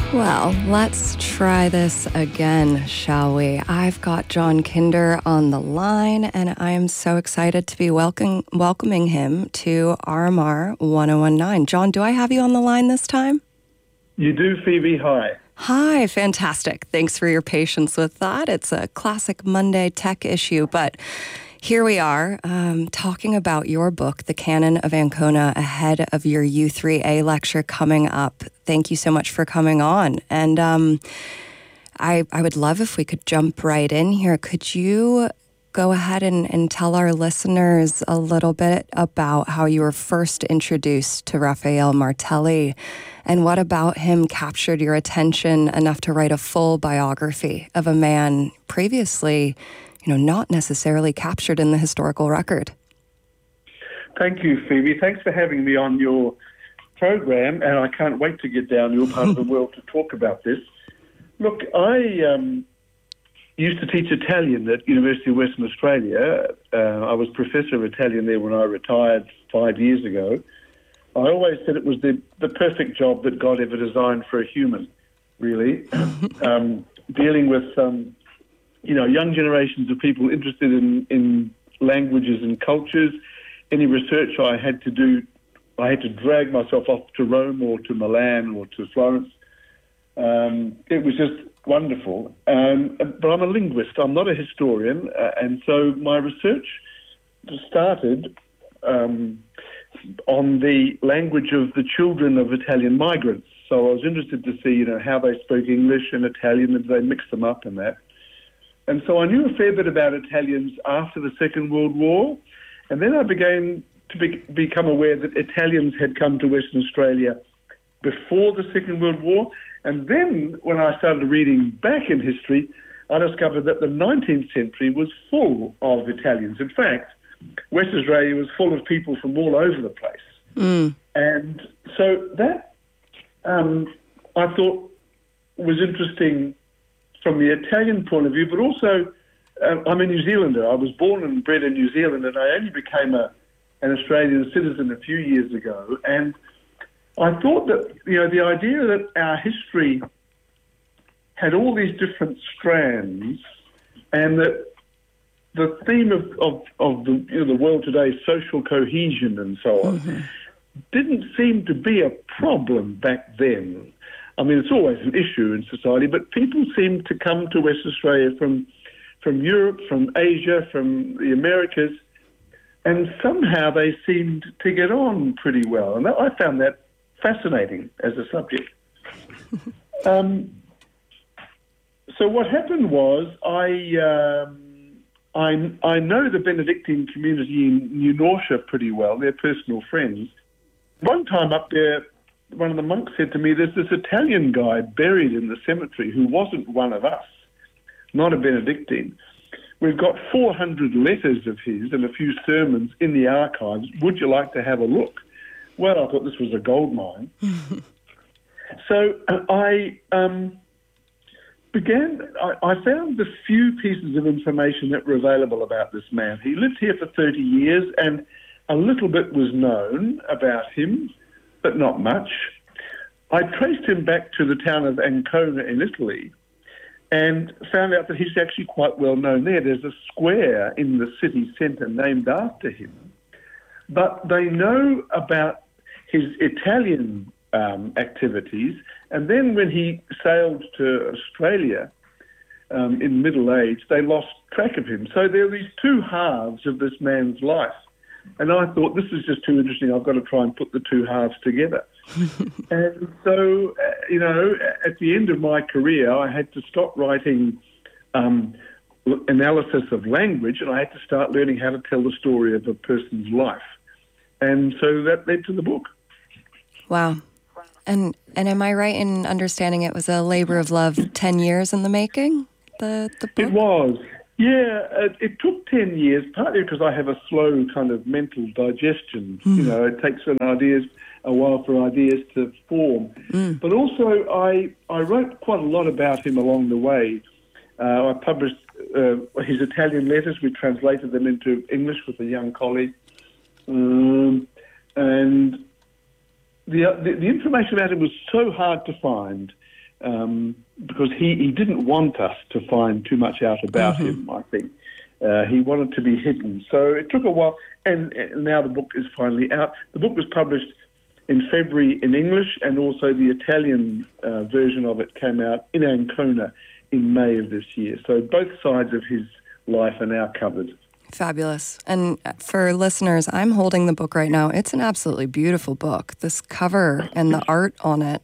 Well, let's try this again, shall we? I've got John Kinder on the line, and I am so excited to be welcoming him to RMR 1019. John, do I have you on the line this time? You do, Phoebe. Hi. Hi, fantastic. Thanks for your patience with that. It's a classic Monday tech issue, but here we are talking about your book, The Canon of Ancona, ahead of your U3A lecture coming up. Thank you so much for coming on. And I would love if we could jump right in here. Could you go ahead and tell our listeners a little bit about how you were first introduced to Raphael Martelli and what about him captured your attention enough to write a full biography of a man previously, not necessarily captured in the historical record? Thank you, Phoebe. Thanks for having me on your program, and I can't wait to get down your part of the world to talk about this. Look, I used to teach Italian at University of Western Australia. I was professor of Italian there when I retired 5 years ago. I always said it was the perfect job that God ever designed for a human, really. Dealing with young generations of people interested in languages and cultures. Any research I had to do, I had to drag myself off to Rome or to Milan or to Florence. It was just wonderful. But I'm a linguist. I'm not a historian. And so my research started on the language of the children of Italian migrants. So I was interested to see, how they spoke English and Italian, and they mixed them up in that. And so I knew a fair bit about Italians after the Second World War, and then I began to become aware that Italians had come to Western Australia before the Second World War. And then when I started reading back in history, I discovered that the 19th century was full of Italians. In fact, West Australia was full of people from all over the place. Mm. And so that I thought was interesting from the Italian point of view, but also I'm a New Zealander. I was born and bred in New Zealand, and I only became an Australian citizen a few years ago. And I thought that, the idea that our history had all these different strands, and that the theme of the world today, social cohesion and so on, didn't seem to be a problem back then. I mean, it's always an issue in society, but people seem to come to West Australia from Europe, from Asia, from the Americas, and somehow they seemed to get on pretty well. And I found that fascinating as a subject. So what happened was I know the Benedictine community in New Norcia pretty well. They're personal friends. One time up there, one of the monks said to me, there's this Italian guy buried in the cemetery who wasn't one of us, not a Benedictine. We've got 400 letters of his and a few sermons in the archives. Would you like to have a look? Well, I thought this was a gold mine. So I found the few pieces of information that were available about this man. He lived here for 30 years, and a little bit was known about him, but not much. I traced him back to the town of Ancona in Italy and found out that he's actually quite well known there. There's a square in the city centre named after him. But they know about his Italian activities, and then when he sailed to Australia in middle age, they lost track of him. So there are these two halves of this man's life. And I thought, this is just too interesting. I've got to try and put the two halves together. And so, at the end of my career, I had to stop writing analysis of language, and I had to start learning how to tell the story of a person's life. And so that led to the book. Wow. And am I right in understanding it was a labor of love, 10 years in the making, the book? It was. Yeah, it took 10 years, partly because I have a slow kind of mental digestion. It takes a while for ideas to form. But also I wrote quite a lot about him along the way. I published his Italian letters. We translated them into English with a young colleague. And the information about him was so hard to find because he didn't want us to find too much out about him, I think. He wanted to be hidden. So it took a while, and now the book is finally out. The book was published in February in English, and also the Italian version of it came out in Ancona in May of this year. So both sides of his life are now covered. Fabulous. And for listeners, I'm holding the book right now. It's an absolutely beautiful book. This cover and the art on it,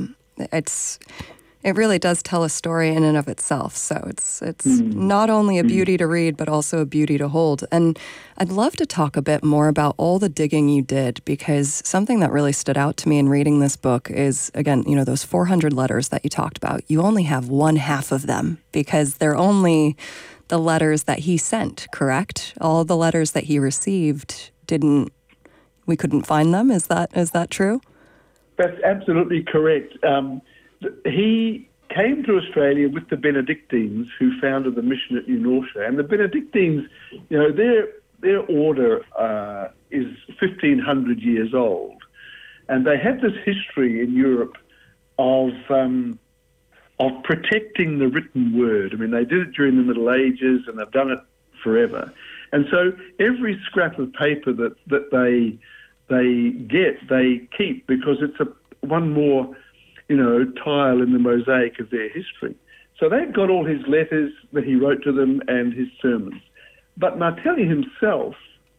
it really does tell a story in and of itself. So it's not only a beauty to read, but also a beauty to hold. And I'd love to talk a bit more about all the digging you did, because something that really stood out to me in reading this book is, again, those 400 letters that you talked about. You only have one half of them because they're only the letters that he sent, correct? All the letters that he received we couldn't find them. Is that true? That's absolutely correct. He came to Australia with the Benedictines, who founded the mission at New Norcia. And the Benedictines, their order is 1,500 years old. And they have this history in Europe of protecting the written word. I mean, they did it during the Middle Ages, and they've done it forever. And so every scrap of paper that they get, they keep, because it's one more tile in the mosaic of their history. So they've got all his letters that he wrote to them and his sermons. But Martelli himself,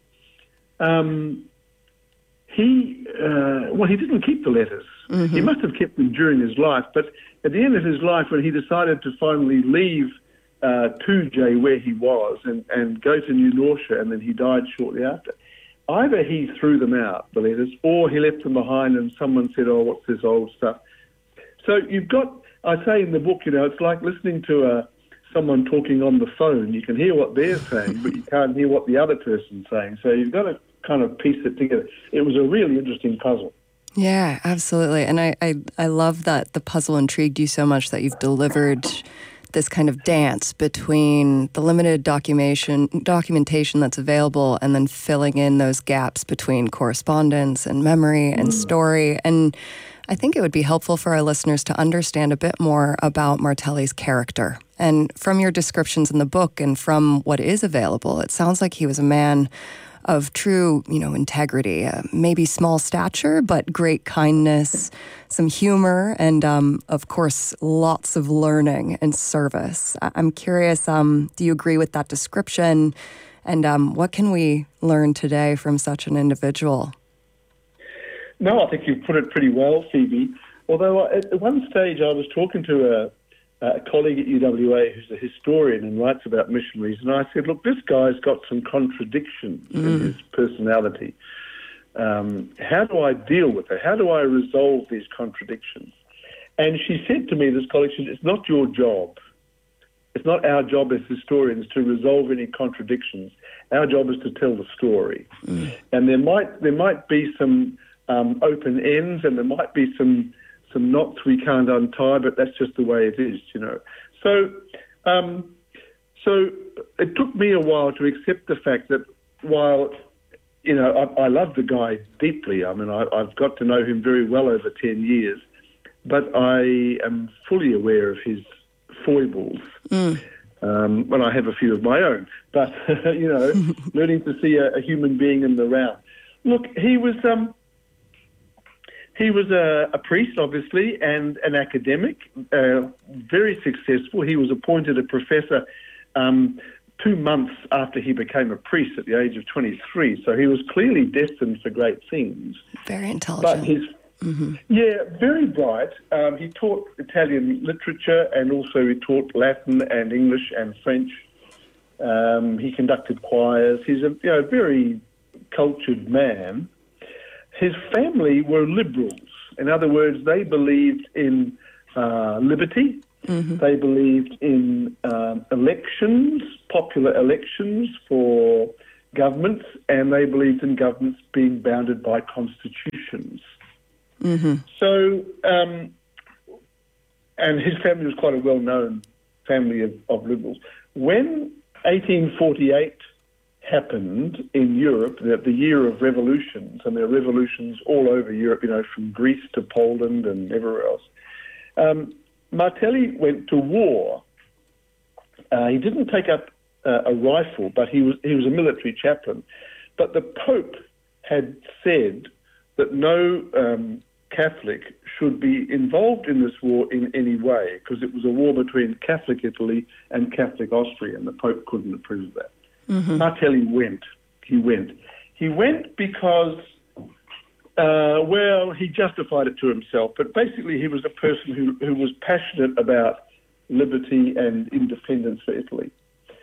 he didn't keep the letters. Mm-hmm. He must have kept them during his life, but at the end of his life, when he decided to finally leave Tujay, where he was, and go to New Norcia, and then he died shortly after, either he threw them out, the letters, or he left them behind and someone said, oh, what's this old stuff? So you've got, I say in the book, it's like listening to someone talking on the phone. You can hear what they're saying, but you can't hear what the other person's saying. So you've got to kind of piece it together. It was a really interesting puzzle. Yeah, absolutely. And I love that the puzzle intrigued you so much that you've delivered this kind of dance between the limited documentation that's available and then filling in those gaps between correspondence and memory and story. And I think it would be helpful for our listeners to understand a bit more about Martelli's character. And from your descriptions in the book and from what is available, it sounds like he was a man of true, integrity, maybe small stature, but great kindness, some humor, and, of course, lots of learning and service. I'm curious, do you agree with that description? And what can we learn today from such an individual? No, I think you've put it pretty well, Phoebe. Although at one stage I was talking to a colleague at UWA who's a historian and writes about missionaries, and I said, look, this guy's got some contradictions in his personality. How do I deal with it? How do I resolve these contradictions? And she said to me, this colleague, she said, it's not your job. It's not our job as historians to resolve any contradictions. Our job is to tell the story. And there might be some open ends, and there might be some knots we can't untie, but that's just the way it is, So it took me a while to accept the fact that while, I love the guy deeply. I mean, I've got to know him very well over 10 years, but I am fully aware of his foibles. When I have a few of my own, but, learning to see a human being in the round. Look, he was a priest, obviously, and an academic, very successful. He was appointed a professor 2 months after he became a priest at the age of 23. So he was clearly destined for great things. Very intelligent. But very bright. He taught Italian literature, and also he taught Latin and English and French. He conducted choirs. He's a very cultured man. His family were liberals. In other words, they believed in liberty. They believed in elections, popular elections for governments, and they believed in governments being bounded by constitutions. So, and his family was quite a well-known family of liberals. When 1848 happened in Europe, the year of revolutions, and there are revolutions all over Europe, from Greece to Poland and everywhere else. Martelli went to war. He didn't take up a rifle, but he was a military chaplain. But the Pope had said that no Catholic should be involved in this war in any way, because it was a war between Catholic Italy and Catholic Austria, and the Pope couldn't approve of that. Mm-hmm. Martelli went. He went because, he justified it to himself, but basically he was a person who was passionate about liberty and independence for Italy.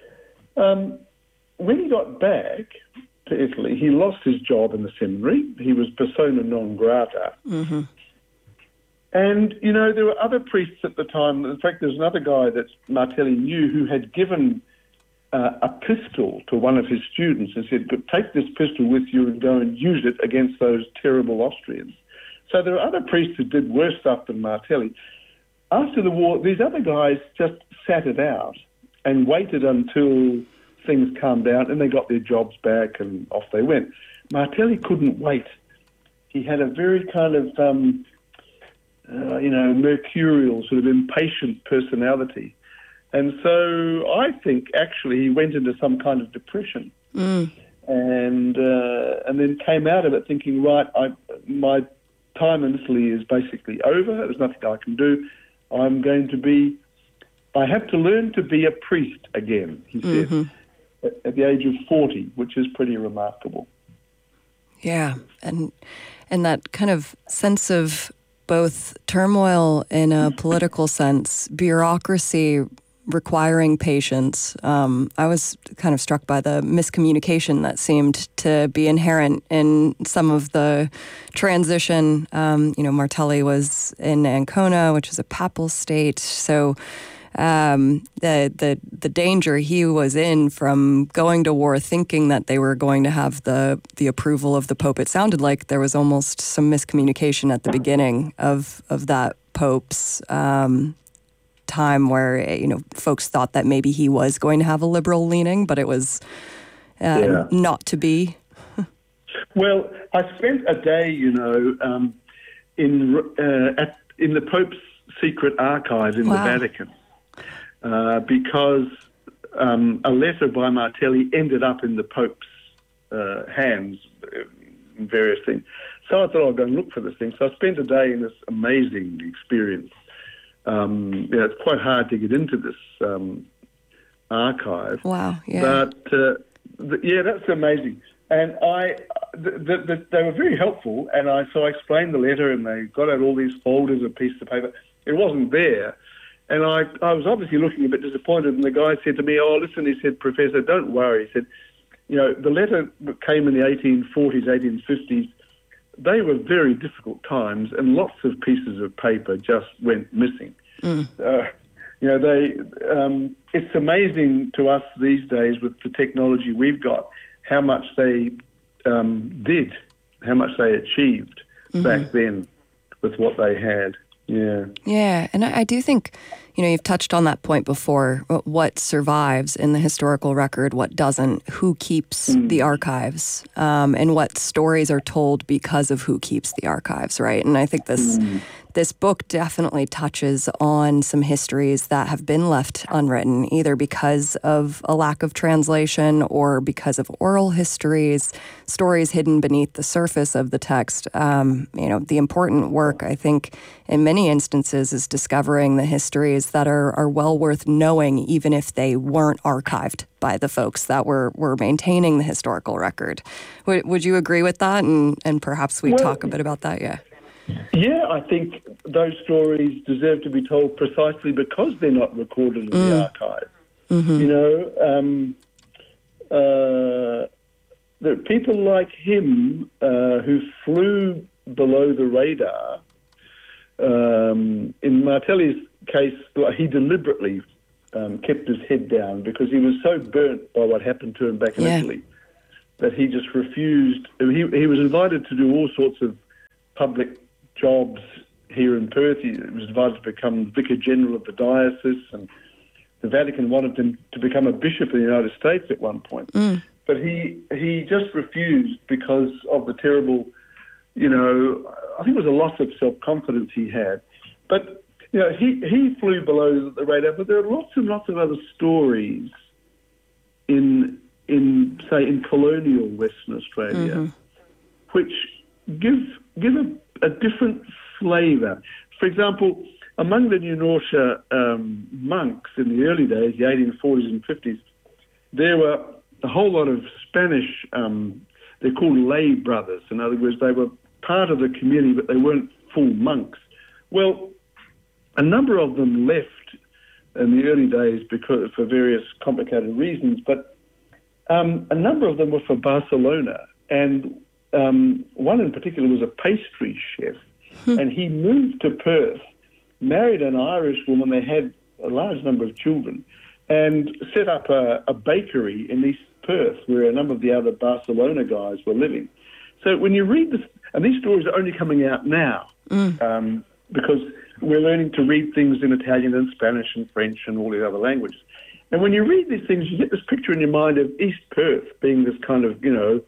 When he got back to Italy, he lost his job in the seminary. He was persona non grata. Mm-hmm. And, there were other priests at the time. In fact, there's another guy that Martelli knew who had given a pistol to one of his students and said, take this pistol with you and go and use it against those terrible Austrians. So there are other priests who did worse stuff than Martelli. After the war, these other guys just sat it out and waited until things calmed down and they got their jobs back and off they went. Martelli couldn't wait. He had a very kind of, mercurial, sort of impatient personality. And so I think actually he went into some kind of depression and then came out of it thinking, right, my time in Italy is basically over. There's nothing I can do. I have to learn to be a priest again, he said, at the age of 40, which is pretty remarkable. Yeah, and that kind of sense of both turmoil in a political sense, bureaucracy requiring patience. I was kind of struck by the miscommunication that seemed to be inherent in some of the transition. Martelli was in Ancona, which is a papal state, so the danger he was in from going to war thinking that they were going to have the approval of the Pope. It sounded like there was almost some miscommunication at the beginning of that Pope's time where, folks thought that maybe he was going to have a liberal leaning, but it was not to be. Well, I spent a day, in the Pope's secret archive in the Vatican. Because a letter by Martelli ended up in the Pope's hands in various things. So I thought I'd go and look for this thing. So I spent a day in this amazing experience. It's quite hard to get into this archive. Wow, yeah. But, that's amazing. And they were very helpful, and so I explained the letter, and they got out all these folders of pieces of paper. It wasn't there. And I was obviously looking a bit disappointed, and the guy said to me, listen, he said, Professor, don't worry. He said, the letter came in the 1840s, 1850s. They were very difficult times, and lots of pieces of paper just went missing. It's amazing to us these days with the technology we've got, how much they did, how much they achieved back then with what they had. Yeah. Yeah, and I do think, you've touched on that point before, what survives in the historical record, what doesn't, who keeps the archives, and what stories are told because of who keeps the archives, right? And I think this book definitely touches on some histories that have been left unwritten, either because of a lack of translation or because of oral histories, stories hidden beneath the surface of the text. The important work, I think, in many instances is discovering the histories that are well worth knowing, even if they weren't archived by the folks that were maintaining the historical record. Would you agree with that? And perhaps we talk a bit about that, yeah. Yeah, I think those stories deserve to be told precisely because they're not recorded in the archive. Mm-hmm. There are people like him who flew below the radar. In Martelli's case, he deliberately kept his head down because he was so burnt by what happened to him back in Italy that he just refused. He was invited to do all sorts of public jobs here in Perth. He was invited to become Vicar General of the diocese, and the Vatican wanted him to become a bishop in the United States at one point. But he just refused because of the terrible, I think it was a loss of self-confidence he had. But he flew below the radar, but there are lots and lots of other stories in colonial Western Australia, which give a different flavour. For example, among the New Norcia monks in the early days, the 1840s and 50s, there were a whole lot of Spanish, they're called lay brothers. In other words, they were part of the community, but they weren't full monks. Well, a number of them left in the early days for various complicated reasons, but a number of them were for Barcelona, and one in particular was a pastry chef, and he moved to Perth, married an Irish woman, they had a large number of children, and set up a bakery in East Perth where a number of the other Barcelona guys were living. So when you read this, and these stories are only coming out now, because we're learning to read things in Italian and Spanish and French and all the other languages. And when you read these things, you get this picture in your mind of East Perth being this kind of,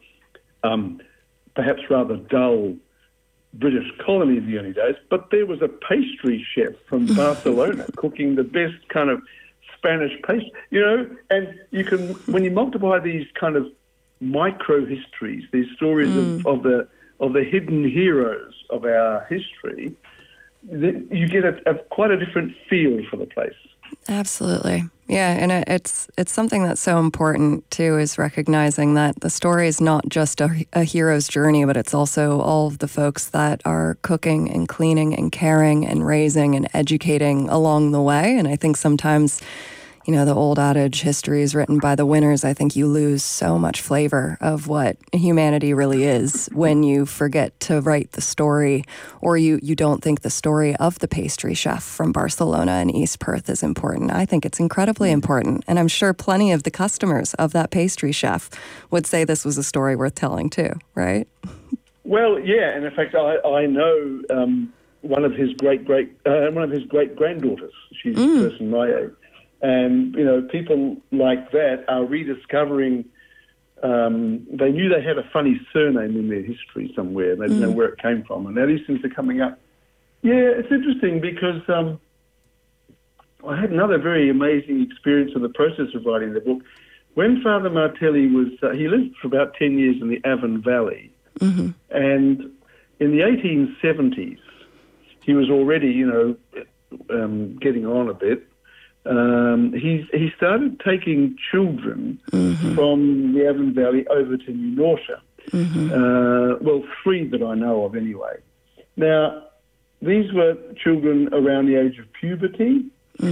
perhaps rather dull British colony in the early days, but there was a pastry chef from Barcelona cooking the best kind of Spanish pastry, and you can, when you multiply these kind of micro-histories, these stories of the hidden heroes of our history, you get quite a different feel for the place. Absolutely. Yeah, and it's something that's so important, too, is recognizing that the story is not just a hero's journey, but it's also all of the folks that are cooking and cleaning and caring and raising and educating along the way. And I think sometimes, the old adage, history is written by the winners. I think you lose so much flavor of what humanity really is when you forget to write the story, or you don't think the story of the pastry chef from Barcelona and East Perth is important. I think it's incredibly important. And I'm sure plenty of the customers of that pastry chef would say this was a story worth telling too, right? Well, yeah. And in fact, I know one of his great granddaughters. She's a person my age. And, people like that are rediscovering, they knew they had a funny surname in their history somewhere. They didn't know where it came from. And now these things are coming up. Yeah, it's interesting because I had another very amazing experience in the process of writing the book. When Father Martelli he lived for about 10 years in the Avon Valley. And in the 1870s, he was already, getting on a bit. He started taking children from the Avon Valley over to New Norcia. 3 that I know of anyway. Now, these were children around the age of puberty.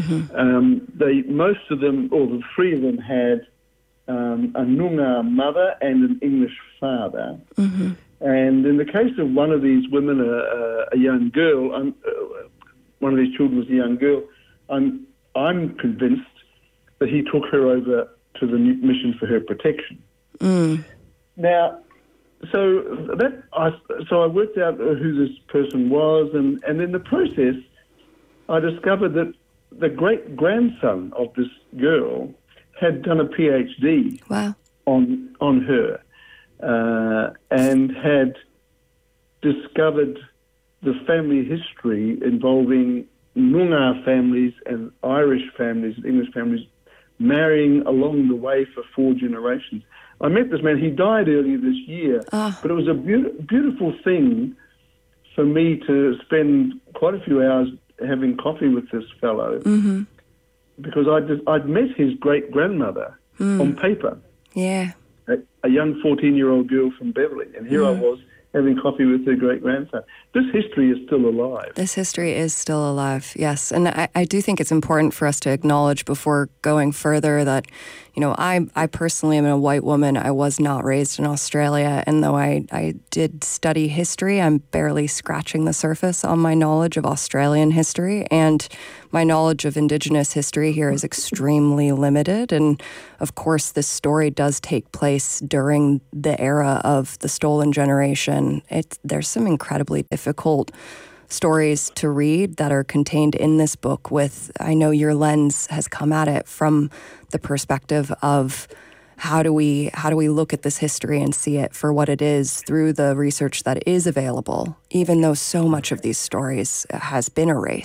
Most of them, or the 3 of them, had a Noongar mother and an English father. And in the case of one of these women, a young girl, one of these children was a young girl, I'm convinced that he took her over to the mission for her protection. Now, so I worked out who this person was, and in the process, I discovered that the great-grandson of this girl had done a PhD on her and had discovered the family history involving Noongar families and Irish families and English families marrying along the way for 4 generations. I met this man. He died earlier this year, but it was a beautiful thing for me to spend quite a few hours having coffee with this fellow because I'd met his great-grandmother on paper. Yeah. A young 14-year-old girl from Beverly, and here I was having coffee with her great-grandson. This history is still alive. This history is still alive, yes. And I do think it's important for us to acknowledge before going further that, I personally am a white woman. I was not raised in Australia, and though I did study history, I'm barely scratching the surface on my knowledge of Australian history, and my knowledge of Indigenous history here is extremely limited. And of course, this story does take place during the era of the Stolen Generation. There's some incredibly difficult stories to read that are contained in this book I know your lens has come at it from the perspective of how do we look at this history and see it for what it is through the research that is available, even though so much of these stories has been erased.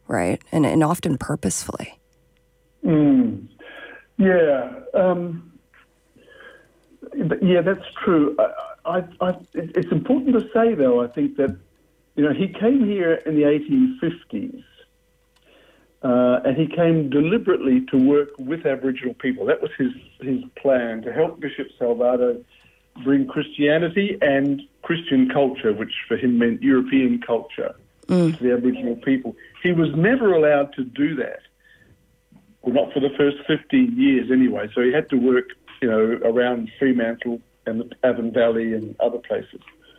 right? And often purposefully. Yeah. Yeah, that's true. It's important to say, though, I think that, he came here in the 1850s, and he came deliberately to work with Aboriginal people. That was his plan, to help Bishop Salvado bring Christianity and Christian culture, which for him meant European culture, to the Aboriginal people. He was never allowed to do that. Well, not for the first 15 years anyway. So he had to work, around Fremantle and the Avon Valley and other places.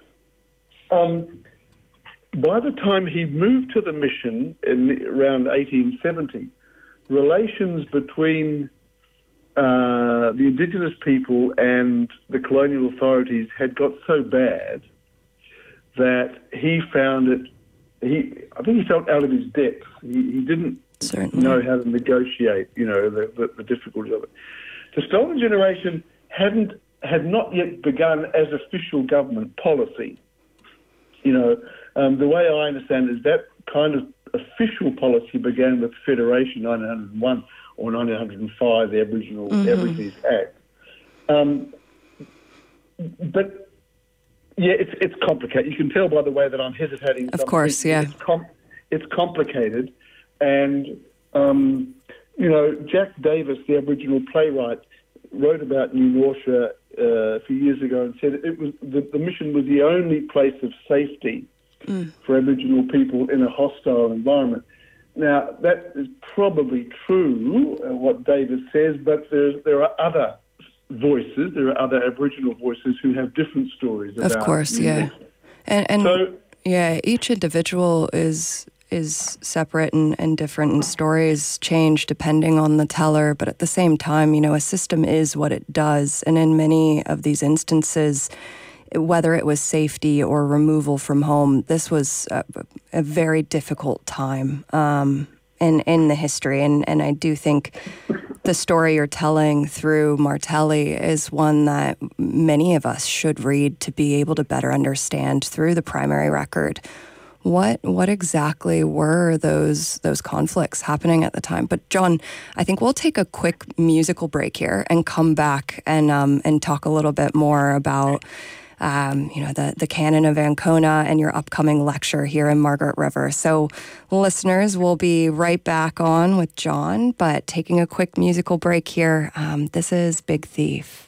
By the time he moved to the mission around 1870, relations between the Indigenous people and the colonial authorities had got so bad that he found it. I think he felt out of his depth. He didn't know how to negotiate, the difficulties of it. The Stolen Generation had not yet begun as official government policy. The way I understand it is that kind of official policy began with Federation 1901 or 1905, the Aboriginal Everyseas Act. But yeah, it's complicated. You can tell by the way that I'm hesitating. Of course, yeah. It's complicated, and Jack Davis, the Aboriginal playwright, wrote about New Norcia a few years ago and said it was the mission was the only place of safety for Aboriginal people in a hostile environment. Now, that is probably true, what Davis says, but there are other voices, there are other Aboriginal voices who have different stories about. Of course, yeah. And so, yeah, each individual is separate and different, and stories change depending on the teller, but at the same time, a system is what it does, and in many of these instances, whether it was safety or removal from home, this was a very difficult time in the history, and I do think the story you're telling through Martelli is one that many of us should read to be able to better understand through the primary record what exactly were those conflicts happening at the time. But John, I think we'll take a quick musical break here and come back and talk a little bit more about the Canon of Ancona and your upcoming lecture here in Margaret River. So listeners, we'll be right back on with John, but taking a quick musical break here. This is Big Thief.